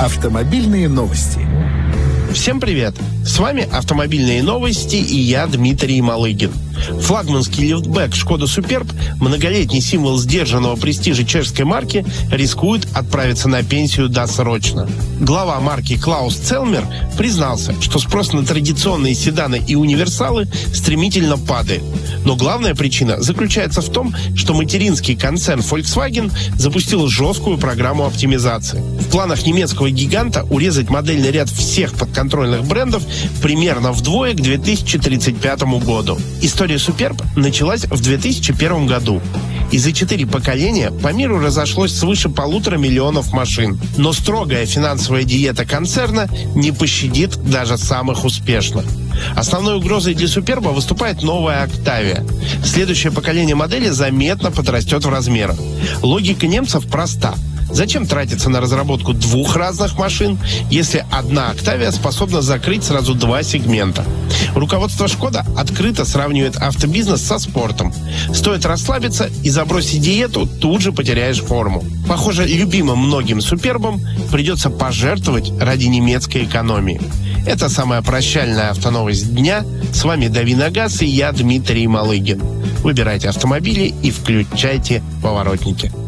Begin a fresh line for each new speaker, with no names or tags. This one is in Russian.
Автомобильные новости.
Всем привет! С вами «Автомобильные новости» и я, Дмитрий Малыгин. Флагманский лифтбэк «Шкода Суперб», многолетний символ сдержанного престижа чешской марки, рискует отправиться на пенсию досрочно. Глава марки Клаус Целмер признался, что спрос на традиционные седаны и универсалы стремительно падает. Но главная причина заключается в том, что материнский концерн Volkswagen запустил жесткую программу оптимизации. В планах немецкого гиганта урезать модельный ряд всех подконтрольных брендов примерно вдвое к 2035 году. История Суперб началась в 2001 году. И за 4 поколения по миру разошлось свыше 1,5 миллиона машин. Но строгая финансовая диета концерна не пощадит даже самых успешных. Основной угрозой для Суперба выступает новая Октавия. Следующее поколение модели заметно подрастет в размерах. Логика немцев проста. Зачем тратиться на разработку двух разных машин, если одна Октавия способна закрыть сразу два сегмента? Руководство Шкода открыто сравнивает автобизнес со спортом. Стоит расслабиться и забросить диету, тут же потеряешь форму. Похоже, любимым многим Супербом придется пожертвовать ради немецкой экономии. Это самая прощальная автоновость дня. С вами Дави на газ и я, Дмитрий Малыгин. Выбирайте автомобили и включайте поворотники.